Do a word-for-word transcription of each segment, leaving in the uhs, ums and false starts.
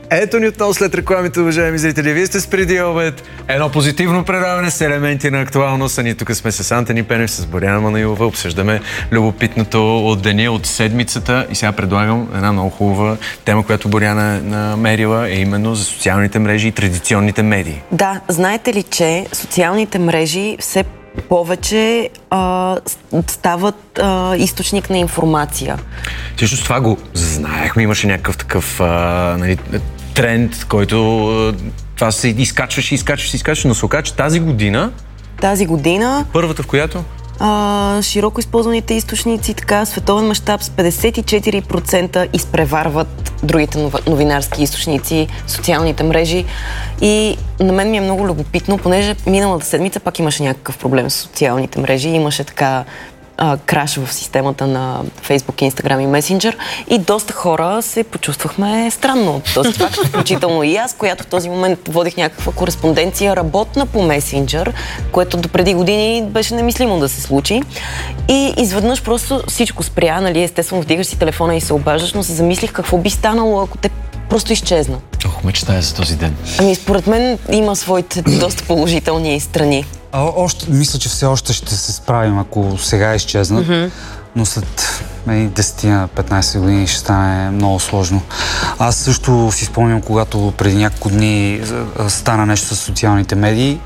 Ето ни отново след рекламите, уважаеми зрители. Вие сте с Преди обед. Едно позитивно предаване с елементи на актуалност. А ние тук сме с Антони Пенев, с Боряна Манаилова. Обсъждаме любопитното от деня, от седмицата. И сега предлагам една много хубава тема, която Боряна е намерила, е именно за социалните мрежи и традиционните медии. Да, знаете ли, че социалните мрежи все повече а, стават а, източник на информация. Всъщност това го знаехме. Имаше някакъв такъв а, нали, тренд, който а, това се изкачваше, изкачваше, изкачваше, но се оказа, че тази година... Тази година... Първата в която? А, широко използваните източници, така, световен мащаб с петдесет и четири процента изпреварват другите новинарски източници, социалните мрежи. И на мен ми е много любопитно, понеже миналата седмица пак имаше някакъв проблем с социалните мрежи. Имаше така а, краш в системата на Facebook, Instagram и Messenger. И доста хора се почувствахме странно от този факт, включително и аз, която в този момент водих някаква кореспонденция работна по Messenger, което до преди години беше немислимо да се случи. И изведнъж просто всичко спря, нали, естествено вдигаш си телефона и се обаждаш, но се замислих какво би станало, ако те просто изчезна. Ох, мечтая за този ден. Ами според мен има своите доста положителни страни. А, още, мисля, че все още ще се справим, ако сега изчезнат, mm-hmm. но след десет-петнайсет години ще стане много сложно. Аз също си спомням, когато преди няколко дни стана нещо с социалните медии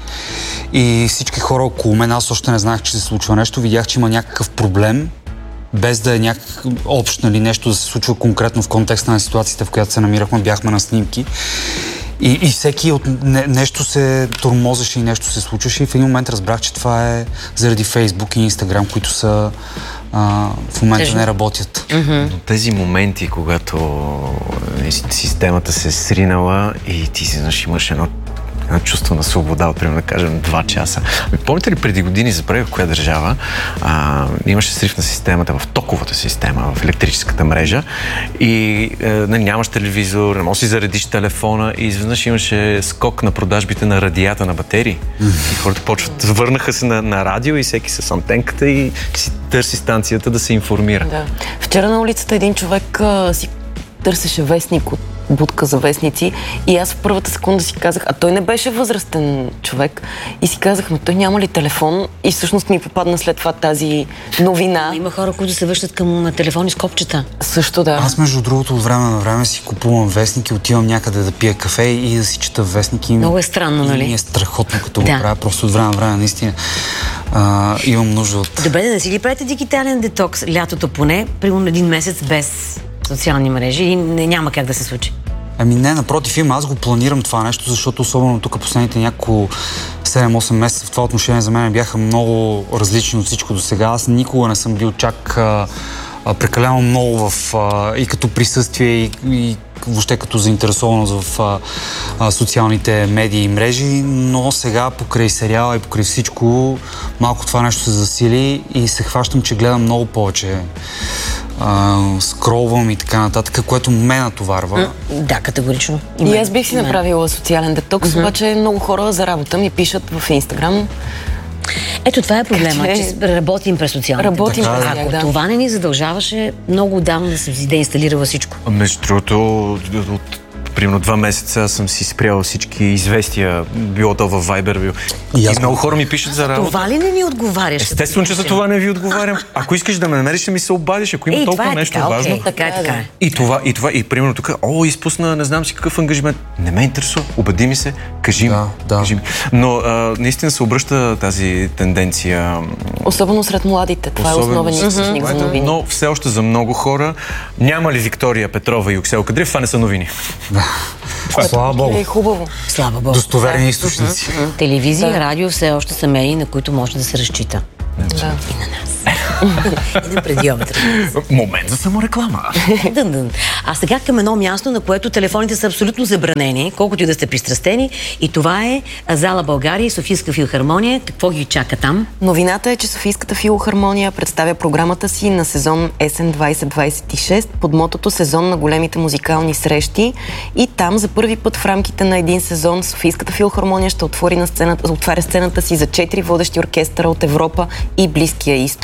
и всички хора около мен, аз още не знаех, че се случва нещо, видях, че има някакъв проблем, без да е някакъв общ, нали, нещо да се случва конкретно в контекста на ситуацията, в която се намирахме, бяхме на снимки. И, и всеки от не, нещо се тормозеше и нещо се случваше и в един момент разбрах, че това е заради Фейсбук и Инстаграм, които са а, в момента Тежно. не работят. Mm-hmm. Но тези моменти, когато системата се е сринала и ти си, знаеш, имаш едно едно чувство на свобода, от примерно да кажем два часа. Помните ли преди години, забравих в коя държава, а, имаше срив на системата, в токовата система, в електрическата мрежа и е, нямаш телевизор, не можеш да си заредиш телефона и изведнъж имаше скок на продажбите на радията на батерии. Mm-hmm. И хората почват, върнаха се на, на радио и всеки с антенката и си търси станцията да се информира. Да. Вчера на улицата един човек а, си търсеше вестник от будка за вестници и аз в първата секунда си казах, а той не беше възрастен човек и си казахме, той няма ли телефон и всъщност ми попадна след това тази новина. Има хора, които се връщат към телефони с копчета. Също да. Аз между другото от време на време си купувам вестники, отивам някъде да пия кафе и да си чета вестники. Много е странно, нали? И е страхотно, като да. го правя, просто от време на време, наистина. А, имам нужда от... Добре, да не си ли правите дигитален детокс лятото поне, примерно един месец без социални мрежи и не, няма как да се случи? Ами не, напротив, им аз го планирам това нещо, защото особено тук последните няколко седем-осем месеца в това отношение за мен бяха много различни от всичко до сега. Аз никога не съм бил чак а, а, прекалено много в, а, и като присъствие и, и въобще като заинтересованост в а, а, социалните медии и мрежи, но сега покрай сериала и покрай всичко малко това нещо се засили и се хващам, че гледам много повече. Uh, скролвам и така нататък, което ме натоварва. Mm, да, категорично. И, и аз бих си направила социален детокс, mm-hmm. обаче много хора за работа ми пишат в Инстаграм. Ето това е проблема, че, че работим през социалните. Работим през Ако да. това не ни задължаваше, много отдавна да се деинсталирала всичко. Между другото, от примерно два месеца съм си спрял всички известия, било то във Viber, било. И, и много хора ми пишат за работа. Това ли не ми отговаряш? Естествено, че за това не ви отговарям. Ако искаш да ме намериш, ще ми се обадиш, ако има Ей, толкова е нещо така, важно. Okay, така е, така е. И това, и това, и примерно тук, о, изпусна, не знам си какъв ангажимент. Не ме интересува, обади ми се, кажи ми. Да, да. Кажи ми. Но а, наистина се обръща тази тенденция. Особено сред младите. Това Особено, е основен източник за новини. Но все още за много хора. Няма ли Виктория Петрова и Юксел Кадрив? Това не са новини. Слава Богу. Е хубаво. Слава Богу. Достоверни източници. Mm-hmm. Телевизия, да. радио все още са медии, на които може да се разчита. Да. И на нас. И на преди обед. Момент за самореклама. Дън, дън. А сега към едно място, на което телефоните са абсолютно забранени, колкото и да сте пристрастени. И това е Зала България и Софийска филхармония. Какво ги чака там? Новината е, че Софийската филхармония представя програмата си на сезон Есен двайсет двайсет и шест под мотото Сезон на големите музикални срещи. И там за първи път в рамките на един сезон Софийската филхармония ще отвори на сцената, отваря сцената си за четири водещи оркестъра от Европа и Близкия изток.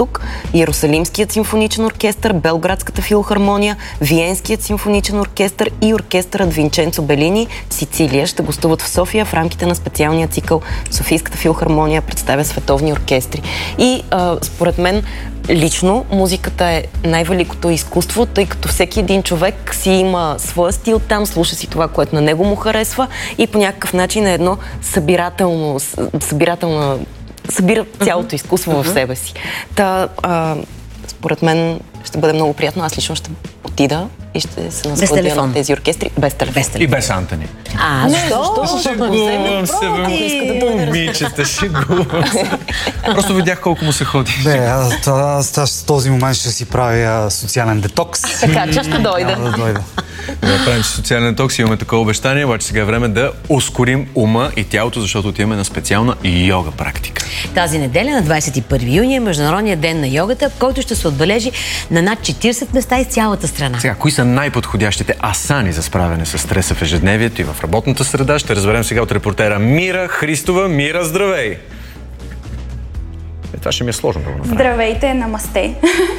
Иерусалимският симфоничен оркестър, Белградската филхармония, Виенският симфоничен оркестър и оркестърът Винченцо Белини Сицилия ще гостуват в София в рамките на специалния цикъл Софийската филхармония представя световни оркестри. И а, според мен лично музиката е най-великото изкуство, тъй като всеки един човек си има своя стил там, слуша си това, което на него му харесва и по някакъв начин е едно събирателно, събирателна, събира цялото изкуство uh-huh. в себе си. Та, а, според мен ще бъде много приятно. Аз лично ще отида и ще се насладя на тези оркестри без телефон. И без Антони. А, не, защо? Шегувам се, бе, момичета, шегувам се. Просто видях колко му се ходи. Бе, аз, аз, аз в този момент ще си правя социален детокс. Така, че ще дойда. Да, дойда. Да правим социален детокс, имаме такова обещание, обаче сега е време да ускорим ума и тялото, защото отиваме на специална йога практика. Тази неделя на двадесет и първи юни е Международният ден на йогата, който ще се отбележи на над четиридесет места из цялата страна. Сега, кои са най-подходящите асани за справяне с стреса в ежедневието и в работната среда, ще разберем сега от репортера Мира Христова. Мира, здравей! Е, това ще ми е сложно да го направя. Здравейте, намасте!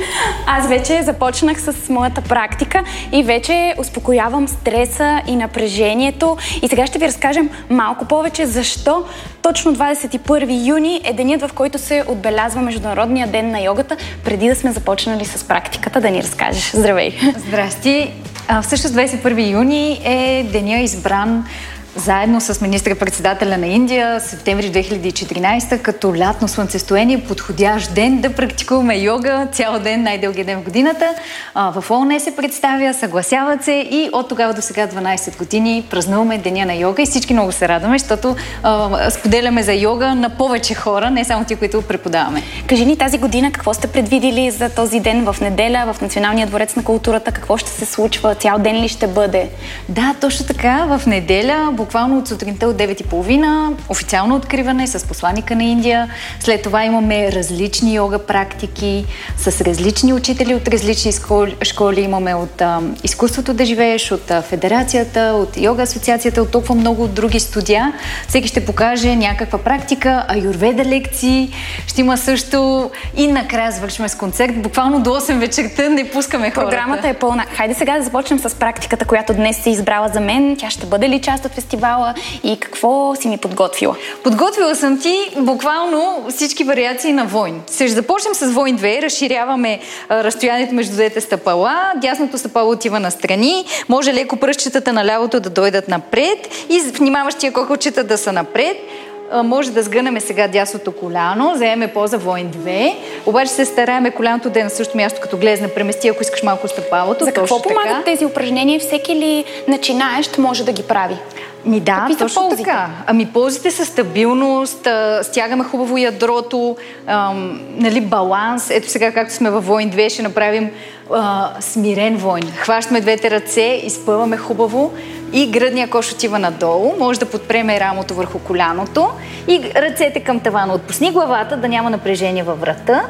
Аз вече започнах с моята практика и вече успокоявам стреса и напрежението. И сега ще ви разкажем малко повече защо точно двадесет и първи юни е денят, в който се отбелязва Международния ден на йогата, преди да сме започнали с практиката. Да ни разкажеш. Здравей! Здрасти! А, всъщност двадесет и първи юни е деня избран заедно с министър-председателя на Индия, септември две хиляди и четиринадесета, като лятно слънцестояние, подходящ ден да практикуваме йога цял ден, най-дългия ден в годината. А, в ООН се представя, съгласяват се и от тогава до сега дванадесет години празнуваме деня на йога и всички много се радваме, защото а, споделяме за йога на повече хора, не само ти, които преподаваме. Кажи ни тази година какво сте предвидили за този ден в неделя в Националния дворец на културата, какво ще се случва, цял ден ли ще бъде? Да, точно така, в неделя буквално от сутринта от девет и половина, официално откриване с посланика на Индия. След това имаме различни йога практики с различни учители от различни школи. школи. Имаме от а, изкуството да живееш, от а, Федерацията, от йога асоциацията, от толкова много други студия. Всеки ще покаже някаква практика, аюрведа лекции. Ще има също и накрая завършваме с концерт. Буквално до осем вечерта не пускаме хората. Програмата е пълна. Хайде сега да започнем с практиката, която днес си избрала за мен. Тя ще бъде ли част от фестивала и какво си ми подготвила? Подготвила съм ти буквално всички вариации на войн. Ще започнем с войн две, разширяваме а, разстоянието между двете стъпала, дясното стъпало отива настрани, може леко пръстчетата на лявото да дойдат напред и внимаващия кокълчета да са напред. Може да сгънеме сега дясното коляно, заеме поза войн две, обаче се стараеме коляното да е на същото място като глезна, премести, ако искаш малко стъпалото. За какво помагат така тези упражнения? Всеки ли начинаещ може да ги прави? Ми да, Какви точно ползите? така. Ами ползите са стабилност, а, стягаме хубаво ядрото, ам, нали, баланс. Ето сега, както сме във войн две, ще направим а, смирен войн. Хващаме двете ръце, изпъваме хубаво и гръдния кош отива надолу. Може да подпреме рамото върху коляното и ръцете към тавана. Отпусни главата, да няма напрежение във врата.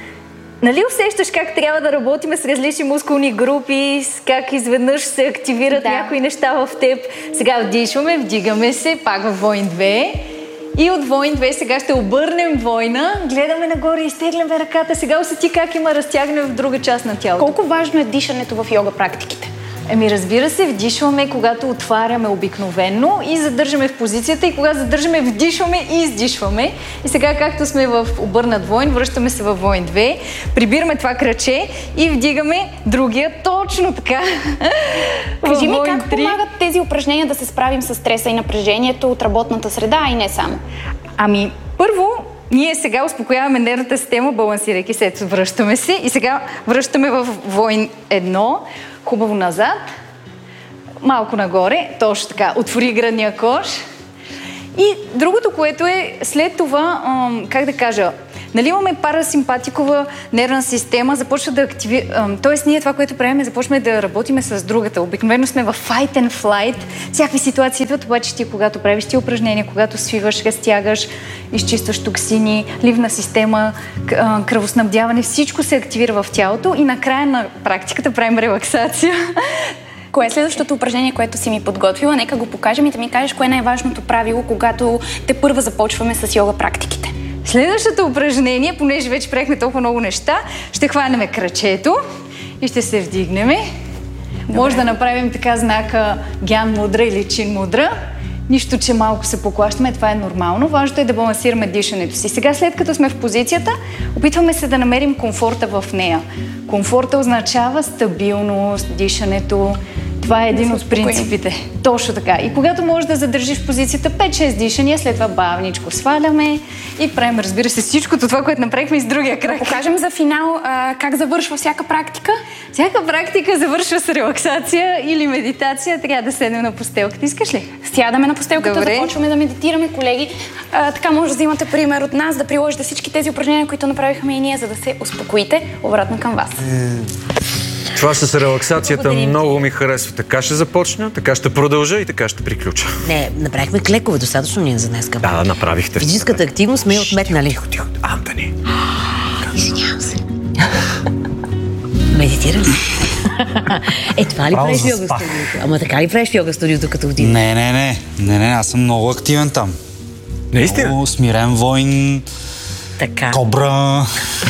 Нали усещаш как трябва да работим с различни мускулни групи, как изведнъж се активират да. някои неща в теб. Сега вдишваме, вдигаме се, пак в войн две. И от войн две сега ще обърнем война, гледаме нагоре, изтегляме ръката. Сега усети как има разтягане в друга част на тялото. Колко важно е дишането в йога практиките? Еми, разбира се, вдишваме, когато отваряме обикновенно и задържаме в позицията и когато задържаме, вдишваме и издишваме. И сега, както сме в обърнат войн, връщаме се във войн две, прибираме това краче и вдигаме другия точно така. Кажи ми как помагат тези упражнения да се справим с стреса и напрежението от работната среда, а и не само? Ами, първо, ние сега успокояваме нервната система, балансирайки се, връщаме се и сега връщаме в войн едно, хубаво назад, малко нагоре, точно така, отвори гръдния кош. И другото, което е след това, как да кажа, нали имаме парасимпатикова нервна система, започва да активира, т.е. ние това, което правим е започваме да работиме с другата. Обикновено сме в fight and flight, всякакви ситуации идват, обаче ти когато правиш ти упражнения, когато свиваш, разтягаш, изчистваш токсини, ливна система, кръвоснабдяване, всичко се активира в тялото и накрая на практиката правим релаксация. Кое е следващото упражнение, което си ми подготвила? Нека го покажем и да ми кажеш кое е най-важното правило, когато те първа започваме с йога практиките. Следващото упражнение, понеже вече приехме толкова много неща, ще хванем крачето и ще се вдигнем. Може да направим така знака Гян мудра или Чин мудра. Нищо, че малко се поклащаме, това е нормално. Важното е да балансираме дишането си. Сега, след като сме в позицията, опитваме се да намерим комфорта в нея. Комфорта означава стабилност, дишането. Това е един от принципите. Точно така. И когато можеш да задържиш позицията пет-шест дишания, след това бавничко сваляме и правим, разбира се, всичкото това, което направихме и с другия крак. Да покажем за финал а, как завършва всяка практика. Всяка практика завършва с релаксация или медитация. Трябва да седнем на постелката. Искаш ли? Сядаме на постелката, Добре. започваме да медитираме, колеги. А, така може да взимате пример от нас, да приложите всички тези упражнения, които направихме и ние, за да се успокоите. Обратно към вас. Това с релаксацията Благодарим. много ми харесва. Така ще започна, така ще продължа и така ще приключа. Не, направихме клекове, достатъчно ние за днес. Да, да, направихте. Физическата активност сме я отметнали. Тихо, тихо. Антони. Извинявам се. Медитира ли? Е, това ли Право правиш в йога заспах. студиото? Ама така ли правиш в йога студиото, като отидеш? Не, не, не, не, не, аз съм много активен там. Наистина? Много смирен войн, Така. кобра.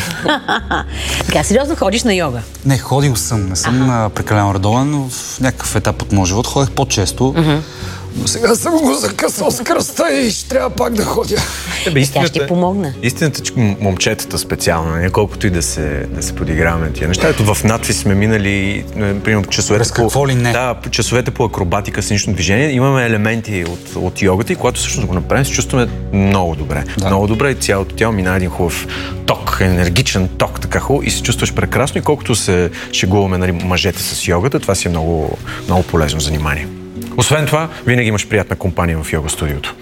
Така, сериозно ходиш на йога? Не, ходил съм, не съм а, прекалено редовен, но в някакъв етап от моя живот ходех по-често. Но сега съм го закъсал с кръста и ще трябва пак да ходя. Ебе, Тя ще помогне. Истината, че м- момчетата специално, не колкото и да се, да се подиграваме на тия неща. Ето в надвис сме минали, е, примерно, часовете През какво ли не? Да, часовете по акробатика, сценично движение. Имаме елементи от, от йогата и когато всъщност го направим, се чувстваме много добре. Да. Много добре и цялото тяло мина един хубав ток, енергичен ток, така хубаво и се чувстваш прекрасно. И колкото се шегуваме, нали, мъжете с йогата, това си е много, много полезно занимание. Освен това, винаги имаш приятна компания в йога студиото.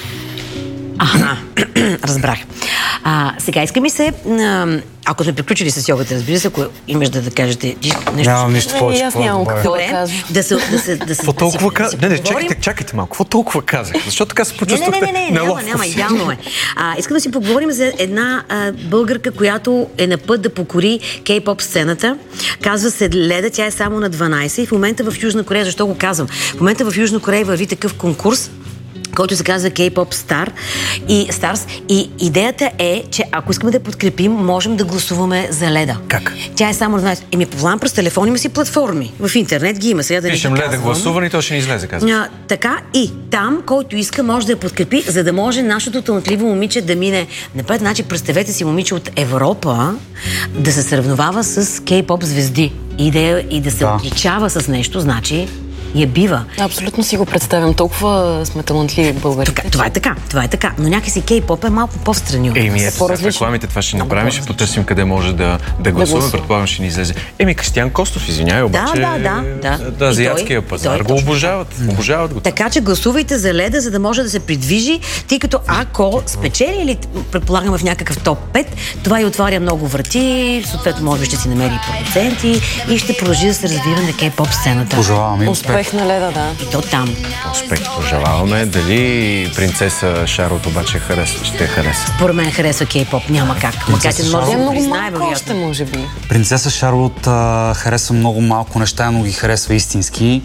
Аха, разбрах. А, сега иска ми се, а, ако сме приключили с йогата, разбира се, ако имаш да, да кажете ти нещо. Нямам нищо Не, повече. и аз какво да нямам добавя. какво да Добре, казвам. да се, да се, да се, Какво да толкова си- да казах? си Не, не, поговорим. чакайте, чакайте малко. Какво толкова казах? Защо така се Не, не, почувствахте не, не, не, няма, неловко няма, си? идеално е. А, искам да си поговорим за една а, българка, която е на път да покори кей-поп сцената. Казва се Леда, тя е само на дванайсет и в момента в Южна Корея, защо го казвам? В момента в Южна Корея върви такъв конкурс, който се казва K-Pop Star и Stars. И идеята е, че ако искаме да подкрепим, можем да гласуваме за Леда. Как? Тя е само дванайсет. Еми, познавам през телефон, има си платформи. В интернет ги има. Сега да не Пишем ги Леда казвам. гласуване и то ще ни излезе, казвам. А, така и там, който иска, може да я подкрепи, за да може нашето талантливо момиче да мине напред. Значи, представете си момиче от Европа да се сравновава с кей-поп звезди и да, я- и да се Да. отличава с нещо, значи я бива. Абсолютно си го представям. Толкова сме талантливи българите. Така, това е така, това е така. Но някакси кей-поп е малко по-встрани от Еми, нас. ето сега в по-различно. рекламите това ще Много направим, ще по-различно. потърсим къде може да, да гласуваме. гласува. Предполагам, ще ни излезе. Еми, Кристиян Костов, извинявай, обаче да, да, да. да, азиатския И той- пазар и той го точно обожават. Обожават го. Така че гласувайте за Леда, за да може да се придвижи, тъй като ако спечели или предполагаме в някакъв топ пет, това и отваря много врати, съответно може би ще си намери продуценти и ще продължи да се развива на кей-поп сцената. Пожелавам и успех. Успех на Леда, да. И то там. Успех ти пожелаваме. Дали принцеса Шарлот обаче харесва, ще я хареса? Според мен харесва кей-поп, няма как. Макар че не може Тя да е го много признае, малко още, вероятно. може би. Принцеса Шарлот а, харесва много малко неща, но ги харесва истински.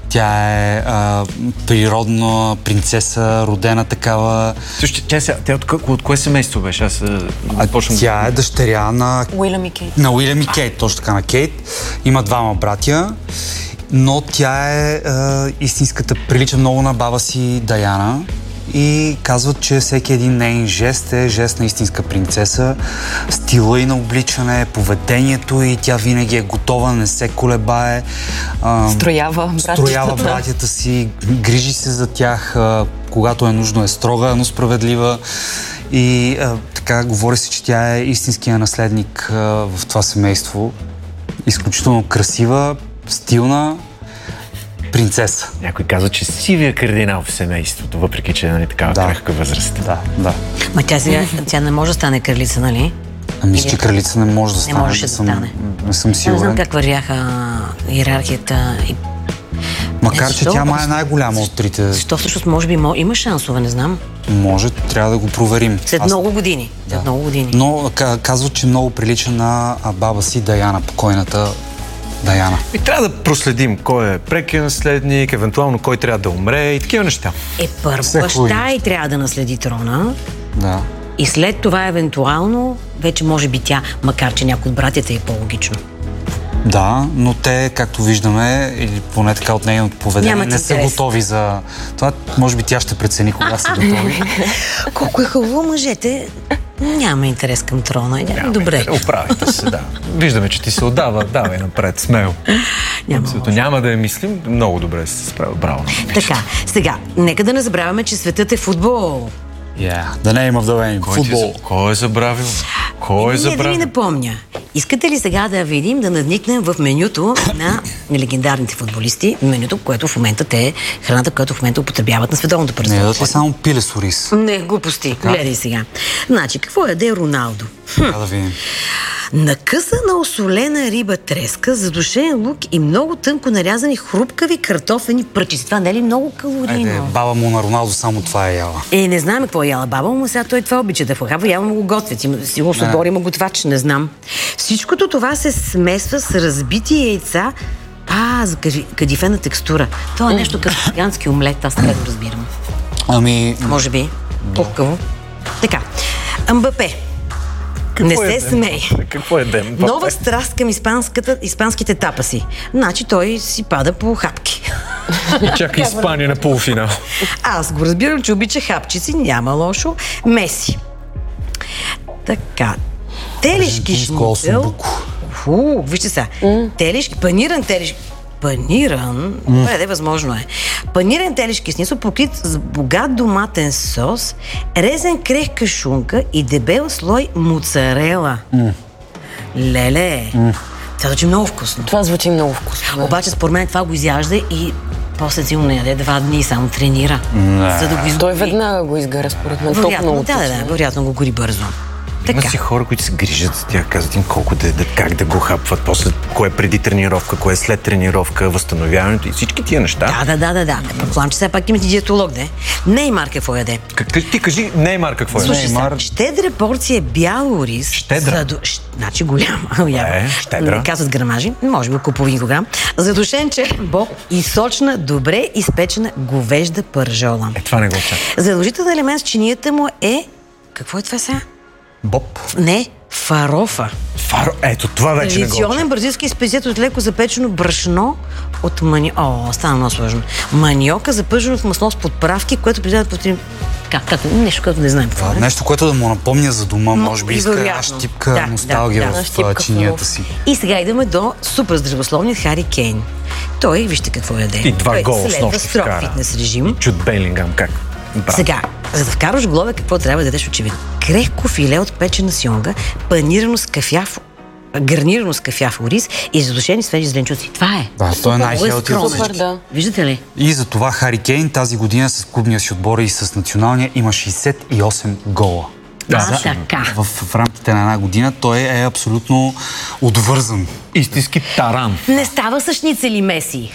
Тя е а, природна принцеса, родена такава. Също, тя, сега- тя от, кое- от кое семейство беше? Аз а, А почвам... тя е дъщеря на, Уилям и Кейт. на Уилям и Кейт, точно така на Кейт. Има двама братя, но тя е а, истинската, прилича много на баба си Даяна. И казват, че всеки един нейн жест е жест на истинска принцеса. Стила и на обличане, поведението и тя винаги е готова, не се колебае. А, Строява братята. Строява братята си, грижи се за тях, а, когато е нужно е строга, но справедлива. И а, така говори се, че тя е истинския наследник а, в това семейство. Изключително красива, стилна принцеса. Някой казва, че сивия кардинал в семейството, въпреки че е нали, такава Да. крехка възраст. Да, да. Ма тя сега, тя не може да стане кралица, нали? А мисля, че кралица не може да стане. можеше да съм, стане. Не съм Не знам сигурен. как вървяха иерархията и Макар, Не, че защо? тя май е най-голяма от трите. защо всъщност може би мо- има шансове, не знам. Може, трябва да го проверим. След Аз- много години. След много години. Но ка- казват, че много прилича на а, баба си Даяна, покойната Даяна. И трябва да проследим кой е прекия наследник, евентуално кой трябва да умре и такива неща. Е, първо Всеки баща и трябва да наследи трона. Да. И след това, евентуално, вече може би тя, макар че някой от братята е по-логично. Да, но те, както виждаме, или поне така от нейното поведение, Нямат не са интерес. готови за това. Може би тя ще прецени кога са готови. Колко е хубаво, мъжете няма интерес към трона. Няма. Добре. Оправите се, да. Виждаме, че ти се отдава, давай напред, смело. Няма. Абсолютно няма да я мислим, много добре си се справил, браво. Така, сега, нека да не забравяме, че светът е футбол. Yeah, the name of the game, Кой, ти, футбол. за- кой е забравил? Кой е Не, да ви забравил? напомня. Искате ли сега да видим, да надникнем в менюто на легендарните футболисти, менюто, което в момента те, храната, която в момента употребяват на световното Не първенство? ядат ли само пиле с ориз? Не, глупости. Гледай сега. Значи, какво яде Роналдо? Трябва да видим. Накъсана осолена риба треска, задушен лук и много тънко нарязани хрупкави картофени пръчици. Това не е ли много калорийно? Айде, баба му на Роналдо само това е яла. Е, не знаем какво е яла баба, но сега той това обича да хлага, явно му го готвят. Има, сигурно се отбори има готвач, не знам. Всичкото това се смесва с разбити яйца, а, за кади- кадифена текстура. Това е нещо като гигантски омлет, аз не го разбирам. Ами, Може би. По-хубаво. Така, Мбапе. Не Какво се е смей. Какво е ден? Нова страст към испанската, испанските тапаси. Значи той си пада по хапки. Чака Испания на полуфинал. Аз го разбирам, че обича хапчици, няма лошо. Меси. Така. Телешки Аржентинско шницел. осембуко. Фу, вижте сега. Телешки, паниран телешки. Паниран? Добре, да, възможно е. Паниран телешки шницел, покрит с богат доматен сос, резен крехка шунка и дебел слой моцарела. Леле. Това звучи много вкусно. Това звучи много вкусно. Обаче, според мен, това го изяжда и после силно не яде два дни и само тренира. За да го изгори. Той веднага го изгаря, според мен. Толкова Вероятно, много да, да, да, вероятно го гори бързо. Има Така. си хора, които се грижат за тях, казват им колко да ядат, как да го хапват, после кое е преди тренировка, кое е след тренировка, възстановяването и всички тия неща. Да, да, да, да, да. Предполагам, че все пак имате диетолог, не? Неймар какво яде? Как, ти кажи, Неймар какво е? Слушай, Неймар. сега, щедра порция бял ориз. Щедра? Заду... Щ... Значи голяма. явно. Е, щедра. Не казват грамажи, може би около половин килограм. Задушен черен боб и сочна, добре изпечена говежда пържола. Е, това не го очаква. Задължителен елемент с чинията му е... Какво е това сега? Боб. Не, фарофа. Фаро, ето, това вече не го Традиционен очаква. бразилски специалитет от леко запечено брашно от мани... О, стана много сложно. Маниока, запържено в масло с подправки, което придават по три... Как, как, нещо, което не знаем какво е. Нещо, което да му напомня за дома, може би и иска вероятно. щипка Да, носталгия да, да, в щипка а, чинията хубаво. си. И сега идваме до супер здравословният Хари Кейн. Той, вижте какво яде. И два Той гола с следва нощи строг вкара. фитнес режим. Чуд Белингам, как? Браво. Сега, за да вкараш в главе, какво трябва да дадеш очевидно? Крехко филе от печена сьонга, панирано с кафяв, гарнирано с кафяв ориз и задушени свежи зеленчуци. Това е. Да, той е най-хелти от скромен. Супер, всички. да. Виждате ли? И за това Хари Кейн тази година с клубния си отбор и с националния има шейсет и осем гола. Да, За- така. В, в рамките на една година той е абсолютно отвързан. Истински таран. Не става с шницели Меси.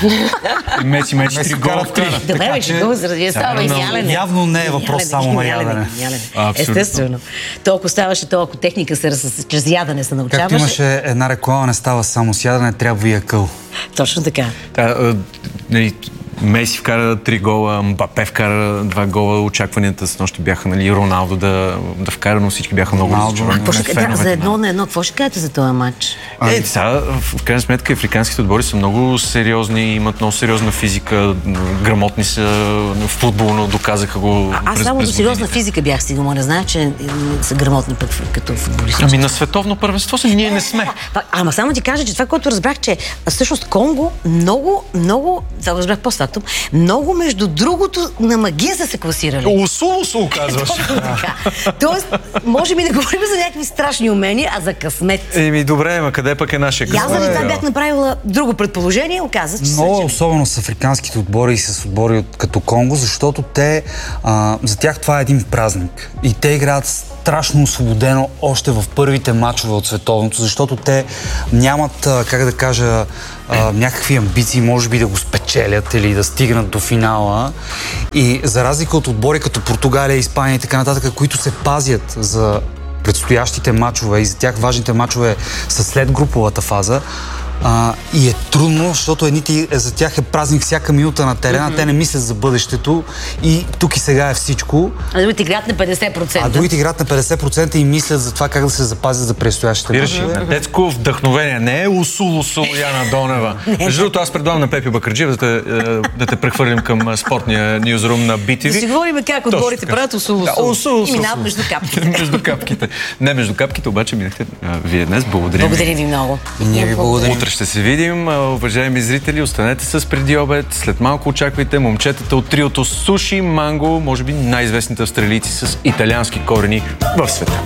Меси мечи три гола в три. Добре, Така вече че- го заради става Явно- ядене. явно не е въпрос само на ядене. Абсолютно. Естествено. Толкова ставаше, толкова техника се раз... чрез ядене се научаваше. Както имаше една реклама, не става само с ядене, трябва и акъл. Точно така. Да, а, нали, Меси вкара три гола, Мбапе вкара два гола, очакванията с нощи бяха, нали, Роналдо да, да вкара, но всички бяха много Роналдо. разочаровани. Какво ще, да, Феновете за на- едно на едно, какво ще кажете за този матч? Е, сега, в крайна сметка, африканските отбори са много сериозни, имат много сериозна физика, грамотни са в футболно, доказаха го. Аз през- само до през сериозна годините. физика бях стигнала, не знае, че м, са грамотни пък като футболисти. Ами на световно първенство са, ние не сме. А, Ама само ти кажа, че това, което разбрах, че а, всъщност Конго много, много, това го разбрах постфактум, много между другото на магия са се класирали. Усу, усу, казваш. Така. Тоест, може би не говорим за някакви страшни умения, а за късмет. Еми, добре, ама къде пък е нашия И аз заради късмет? това бях направила друго предположение, оказа, че Много са, е особено с африканските отбори и с отбори от, като Конго, защото те, а, за тях това е един празник. И те играят страшно освободено още в първите матчове от световното, защото те нямат, а, как да кажа, а, някакви амбиции, може би да го спечелят или да стигнат до финала. И за разлика от отбори като Португалия, Испания и така нататък, които се пазят за предстоящите матчове и за тях важните матчове са след груповата фаза, А, и е трудно, защото едните за тях е празник всяка минута на терена, mm-hmm. те не мислят за бъдещето и тук и сега е всичко. А другите играят на петдесет процента. А другите играят на петдесет процента и мислят за това как да се запазят за предстоящите мачове. Детско вдъхновение. Не е усул, усул, Яна Донева. Между другото, аз предлагам на Пепи Бакърджиев да те, да те прехвърлим към спортния нюзрум на Би Ти Ви. Да си говорим как отборите правят усул, усул. Да, усул, и минават между капките. между капките. Не, между капките, обаче минахте вие днес. Благодарим. Благодаря ви много. Ние ви благодарим. Утре ще се видим. Уважаеми зрители, останете с преди обед. След малко очаквайте момчетата от триото Суши Манго, може би най-известните австралийци с италиански корени в света.